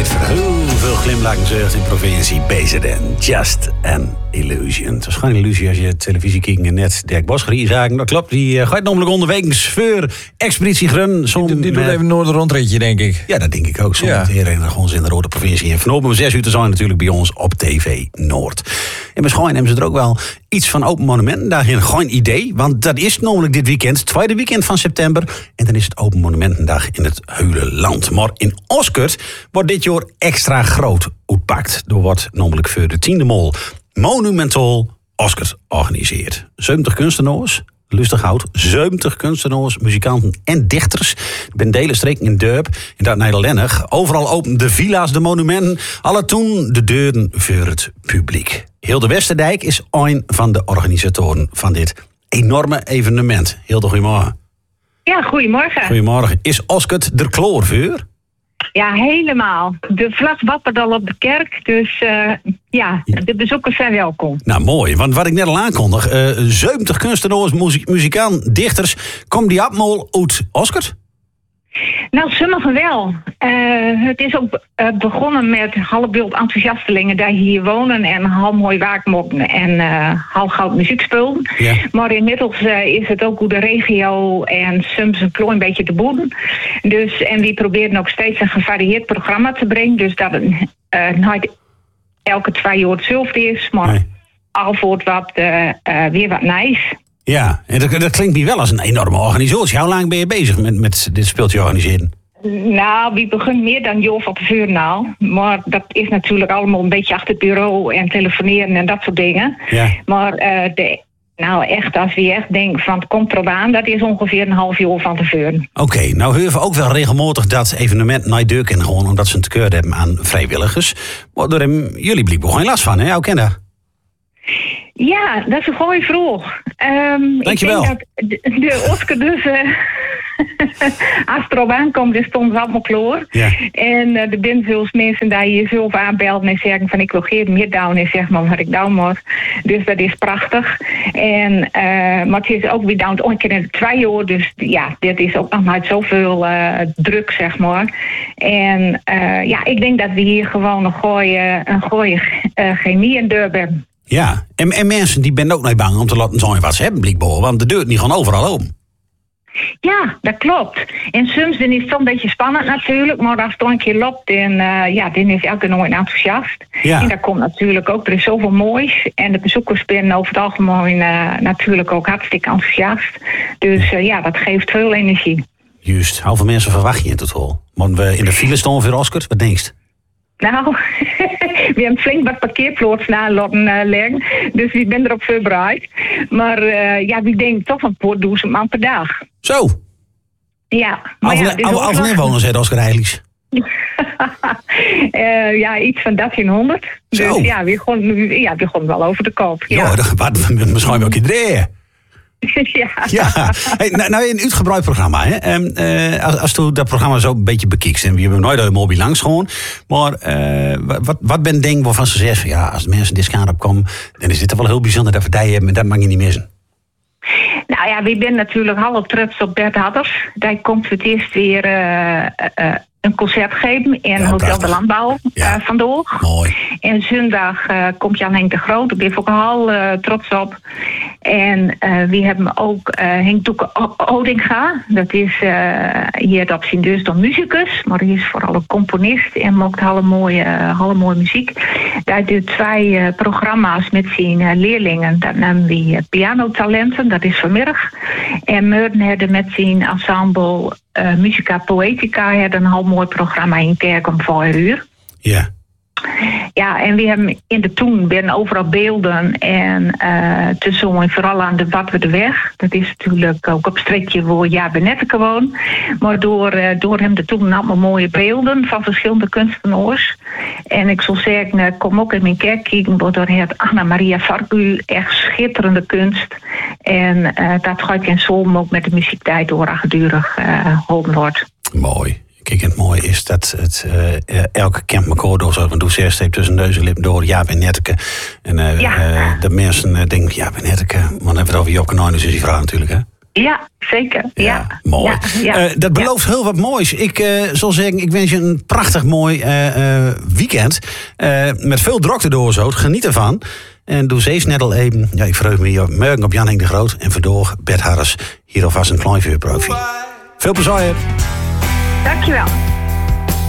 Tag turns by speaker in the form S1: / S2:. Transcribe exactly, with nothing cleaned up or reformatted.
S1: zit voor heel veel glimlachen zucht in provincie B Z N. Just an illusion. Het is geen illusie als je televisie kijkt en net Dirk Bosgerie zagen. Dat klopt, die uh, gaat namelijk onderwegens voor Expeditie Grun.
S2: Die, die doet met... even een Noorder-rondritje, denk ik.
S1: Ja, dat denk ik ook. Soms ja. Heren gewoon in de rode provincie. En vanop om zes uur te zijn natuurlijk bij ons op T V Noord. En waarschijnlijk hebben ze er ook wel iets van Open Monumentendag in. Geen idee, want dat is namelijk dit weekend, het tweede weekend van september. En dan is het Open Monumentendag in het hele land. Maar in Oskert wordt dit jaar extra groot uitpakt. Door wat namelijk voor de tiende mol Monumental Oskert organiseert. zeventig kunstenaars, lustig hout, zeventig kunstenaars, muzikanten en dichters. Ben delen streken in Durp, in dat Nederlandig. Overal openen de villa's, de monumenten, alle toen de deuren voor het publiek. Hilde Westerdijk is een van de organisatoren van dit enorme evenement. Hilde, goedemorgen.
S3: Ja, goedemorgen.
S1: Goedemorgen. Is Oskert er klaar voor?
S3: Ja, helemaal. De vlag wappert al op de kerk, dus uh, ja, de bezoekers zijn welkom.
S1: Nou, mooi, want wat ik net al aankondig, uh, zeventig kunstenaars, muziek, muzikanten, dichters, komt die allemaal uit Oskert?
S3: Nou, sommigen wel. Uh, het is ook uh, begonnen met halfbeeld enthousiastelingen die hier wonen en hal mooi waakmokken en uh, hal goud muziekspul. Ja. Maar inmiddels uh, is het ook hoe de regio en soms een klein beetje de boeren. Dus, en die proberen ook steeds een gevarieerd programma te brengen. Dus dat het uh, nooit elke twee jaar hetzelfde is, maar nee. al voor wat uh, uh, weer wat nice.
S1: Ja, en dat, dat klinkt niet wel als een enorme organisatie. Hoe lang ben je bezig met, met dit speeltje organiseren?
S3: Nou, we beginnen meer dan jaar van tevoren al. Maar dat is natuurlijk allemaal een beetje achter het bureau en telefoneren en dat soort dingen. Ja. Maar uh, de, nou echt, als we echt denken van het komt erop aan, dat is ongeveer een half jaar van tevoren.
S1: Oké, okay, nou horen we ook wel regelmatig dat evenement naar deur en gewoon omdat ze een tekeur hebben aan vrijwilligers. Maar daar hebben jullie blijkbaar geen last van, hè? Hoe ken je dat?
S3: Ja, dat is een goeie vraag. Um,
S1: Dankjewel.
S3: Ik denk dat de, de Oskert dus... Uh, als het erop aankomt, dan stonden ze allemaal klaar. Ja. En uh, er zijn veel mensen die je zelf aanbelden en zeggen van ik wil geen meer down en zeg maar wat ik down moet. Dus dat is prachtig. En, uh, maar het is ook weer down een keer in de twee jaar. Dus ja, dit is ook nog nooit zoveel uh, druk, zeg maar. En uh, ja, ik denk dat we hier gewoon een goeie, een goeie uh, chemie in Durban hebben.
S1: Ja, en, en mensen die ben ook niet bang om te laten zien wat ze hebben, blijkbaar. Want de deur niet gewoon overal open.
S3: Ja, dat klopt. En soms dan is het een beetje spannend natuurlijk, maar als het een keer loopt, dan, uh, ja, dan is elke nooit enthousiast. Ja. En dat komt natuurlijk ook, er is zoveel moois. En de bezoekers zijn over het algemeen uh, natuurlijk ook hartstikke enthousiast. Dus uh, ja, dat geeft veel energie.
S1: Juist. Hoeveel mensen verwacht je in totaal? Want we in de file staan voor Oskert, wat denk je?
S3: Nou, we hebben flink wat parkeerplaatsen aan laten uh, leggen. Dus ik ben erop voorbereid. Maar uh, ja, ik denk toch een paar duizend man per dag.
S1: Zo?
S3: Ja.
S1: Hoeveel inwoners heeft Oskert eigenlijk?
S3: uh, ja, iets van dertienhonderd.
S1: Zo.
S3: Dus ja, we gaan, ja, we gaan wel over de koop. Ja,
S1: ja dat gaat misschien wel een keer draaien.
S3: Ja.
S1: ja. Hey, nou, nou, een uitgebreid programma. Hè? Um, uh, als, als je dat programma zo een beetje bekijkt. En we hebben nooit helemaal bij langs gewoon. Maar uh, wat, wat ben denk waarvan ze zeggen, ja, als de mensen dit kant op komen, dan is dit wel heel bijzonder dat we die hebben. En dat mag je niet missen.
S3: Nou ja, we zijn natuurlijk half trots op Bert Hadders. Daar komt het eerst weer uh, uh, een concert geven in ja, Hotel prachtig. De Landbouw ja. uh, vandaag. Mooi. En zondag uh, komt Jan Henk de Groot. Daar ben ik ook al uh, trots op. En uh, we hebben ook uh, Henk Toeke Odinga. Dat is uh, hier dat zien dus dan muzikus, maar hij is vooral een componist en maakt alle mooie, uh, alle mooie muziek. Daar doet twee uh, programma's met zijn uh, leerlingen. Dat nemen we uh, pianotalenten, dat is vanmiddag. En Meurden met zijn ensemble uh, Musica Poetica had een heel mooi programma in kerk om vijf uur.
S1: Ja.
S3: Ja, en we hebben in de toen ben overal beelden en uh, tussen vooral aan de Wat we de Weg. Dat is natuurlijk ook op streekje waar Ja Benetteke woont. Maar door, uh, door hem de toen allemaal mooie beelden van verschillende kunstenaars. En ik zal zeggen, uh, kom ook in mijn kerk kijken, want door het Anna Maria Vargu echt schitterende kunst. En uh, dat gaat in Zolm ook met de muziektijd door gedurig uh, geholpen wordt.
S1: Mooi. Kijk, het mooie is dat het uh, elke camp McCord door zo'n doe tussen neus en lippen door Ja Benetteke. En uh, ja. uh, de mensen uh, denken, Ja Benetteke, maar dan hebben we het over Job Kanoin, dus is die vrouw natuurlijk, hè?
S3: Ja, zeker. Ja,
S1: ja mooi.
S3: Ja, ja,
S1: uh, dat belooft ja. heel wat moois. Ik uh, zal zeggen, ik wens je een prachtig mooi uh, uh, weekend. Uh, met veel drokte door zo. Geniet ervan. En doe zees net al even. Ja, ik verheug me hier morgen op Jan Henk de Groot. En vandoor Bert Harris hier alvast een klein vuurproefje. Veel plezier.
S3: Dankjewel.